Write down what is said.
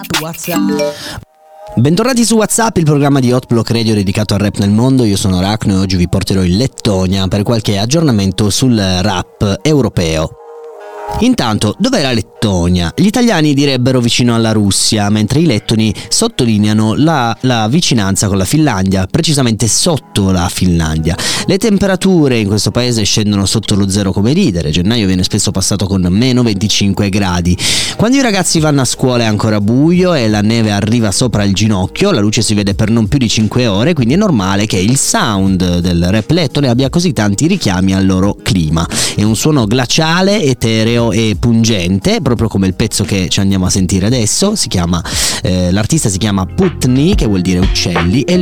Bentornati su WhatsApp, il programma di Hot Block Radio dedicato al rap nel mondo. Io sono Arachno e oggi vi porterò in Lettonia per qualche aggiornamento sul rap europeo. Intanto, dov'è la Lettonia? Gli italiani direbbero vicino alla Russia, mentre i lettoni sottolineano la vicinanza con la Finlandia, precisamente sotto la Finlandia. Le temperature in questo paese scendono sotto lo zero come ridere, gennaio viene spesso passato con meno 25 gradi. Quando i ragazzi vanno a scuola è ancora buio e la neve arriva sopra il ginocchio, la luce si vede per non più di 5 ore, quindi è normale che il sound del rap lettone abbia così tanti richiami al loro clima. È un suono glaciale, etereo e pungente, proprio come il pezzo che ci andiamo a sentire adesso. L'artista si chiama Putni, che vuol dire uccelli, e il